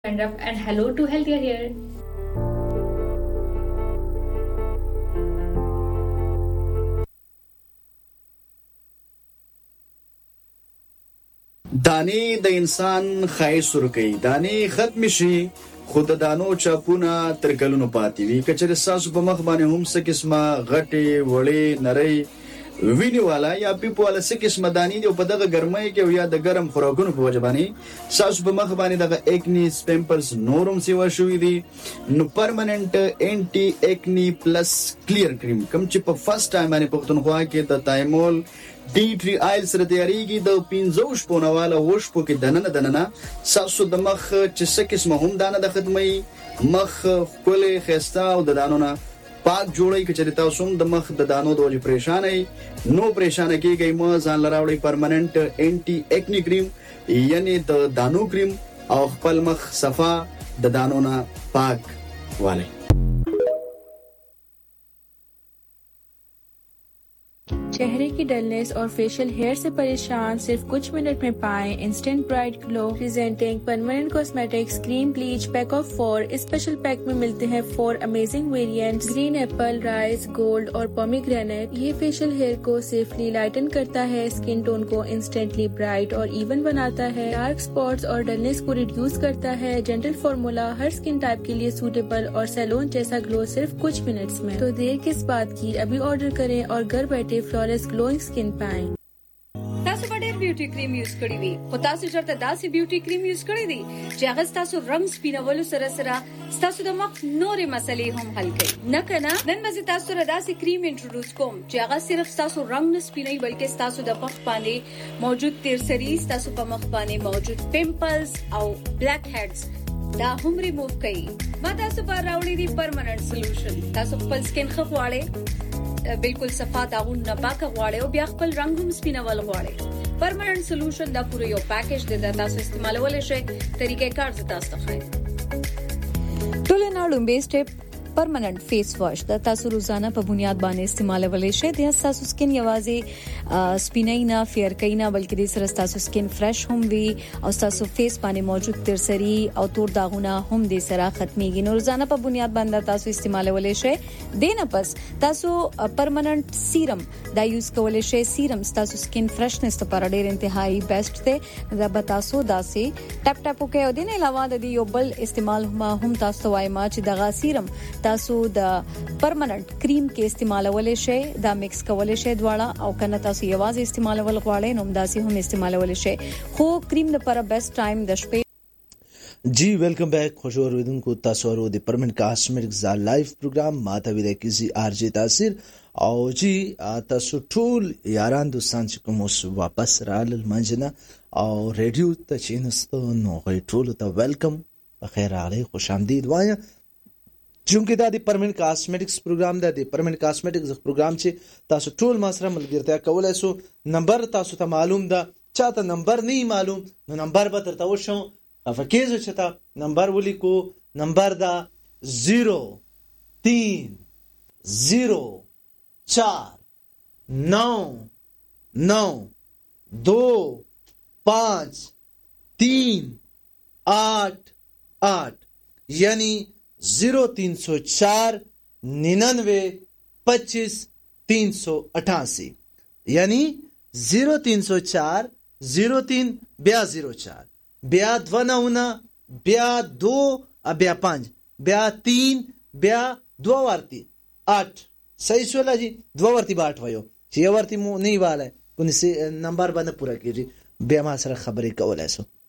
And hello to Healthier Here. دانې د انسان ښایست ورکوي. دانې ختم شي خو د دانو چاپونه تر کلونو پاتې وي. که چېرې ستاسو په مخ باندې هم څه قسمه غټې وړې نرۍ وینې والا یا پیپ والا څه قسمه دانې دي او په دغه ګرمۍ کې او یا د ګرم خوراکونو په وجه باندې ستاسو په مخ باندې دغه ایکنیز پیمپلز نور هم سیوا شوي دي، نو پرمننټ انټي ایکنی پلس کلیر کریم کوم چې په فرست ټایم باندې پښتونخوا کې د تایمول ډي 3 آیل سره تیاریږي د 15 شپونه والا وشپو کې دننه ساسو د مخ چې څه قسمه هم دانه د خدمتي مخ ښکلې ښایسته او د دانو نه پاک جوړی. که چېرې تاسو هم د مخ د دانو د وجې پریشانئ نو پریشانه کېږئ مه، ځان له راوړئ پرمننټ انټي ایکنی کریم یعنی د دانو کریم او خپل مخ صفا د دانو نه پاک والی. चेहरे की डलनेस और फेशियल हेयर से परेशान सिर्फ कुछ मिनट में पाएं instant bright glow. Presenting permanent cosmetics cream bleach pack of 4। इस स्पेशल पैक में मिलते हैं 4 amazing variants, green Apple, rice, gold और पोमीग्रेनेट। ये फेशियल हेयर को सेफली लाइटन करता है, स्किन टोन को इंस्टेंटली ब्राइट और इवन बनाता है, डार्क स्पॉट्स और डलनेस को रिड्यूस करता है। जेंटल फॉर्मूला हर स्किन टाइप के लिए सूटेबल और सैलून जैसा ग्लो सिर्फ कुछ मिनट्स में। तो देर किस बात की, अभी ऑर्डर करें और घर बैठे फ्लॉलेस ग्लोइंग स्किन पाएं। تاسو به ډېر بیوټي کریم یوز کړی وي، خو تاسو چېرته داسې بیوټي کریم یوز کړی دی چې هغه ستاسو رنګ سپینولو سره ستاسو د مخ نورې مسلې هم حل کوي؟ نه کنه، نن به زه تاسو سره داسې کریم انټروډوس کوم چې هغه صرف ستاسو رنګ نه سپینوي بلکې ستاسو د مخ باندې موجود تیرسري، ستاسو په مخ باندې موجود پیمپلز او بلیک هیډز دا هم ریموو کوي. ما تاسو پر راوړی دی پرمننټ سولوشن. تاسو خپل سکین ښه غواړئ، بالکل صفا داغون نه پاکه غواړئ او بیا خپل رنګ هم سپینول غواړئ، پرمننټ سولوشن دا پوره یو پیکیج دی، دا تاسو استعمالولی شئ. طریقې کار زه تاسو ته ښایم. ټول نه لومبي سټپ پرمننٹ فیس واش د تاسو روزانه په بنیاد باندې استعمالولای شئ. د تاسو سکین یوازې سپینای نه فیر کینا بلکې د سره تاسو سکین فرش هم وي او تاسو فیس باندې موجود ترسری او تور داغونه هم د سره ختميږي. نو روزانه په بنیاد باندې تاسو استعمالولای شئ. دینه پس تاسو پرمننٹ سیرم دا یوز کولای شئ. سیرم تاسو سکین فرشنس لپاره ډیر انتهایی بیسټ دی. دا به تاسو داسې ټپ ټپ وکړئ او دینه علاوه د یو بل استعمال هم تاسو وایم چې دغه سیرم تاسو د پرمننٹ کریم کې استعمالولای شئ. دا مکس کولای شئ دواړه او کنه تاسو یوازې استعمالول غواړئ نو داسې هم استعمالولای شئ. خو کریم لپاره بیسټ ټایم د شپې. जी वेलकम बैक खुशोर विदुनको تاسو ورو د پرمننٹ کاسمیټکس ز لایف پروګرام ماته وی د کیسي ارجی تاثیر او جی تاسو ټول یاران دوستان چې کوم واپس رال منجنه او ریډیو ته چینستو نو غي ټول ته ویلکم بخیر علی خوش آمدید وایا. چونکه دا د پرمننٹ کاسمیټکس پروګرام دا د پرمننٹ کاسمیټکس پروګرام چې تاسو ټول ما سره ملګرتیا کولای سو. نمبر تاسو ته معلوم ده، چاته نمبر نه معلوم نو نمبر به ترته وشو افکیزو چتا نمبر ولیکو. نمبر دا 0304992538 یعنی 0304992538 یعنی 030403 بیا 04 بیا 29 بیا 2 بیا 5 بیا 3 بیا 2 ورتی 8 صحیح شولا جی. 2 ورتی 8 وایو چې یو ورتی مو نه واله کونی سي نمبر باندې پورا کیږي. بیا ما سره خبرې کولای سو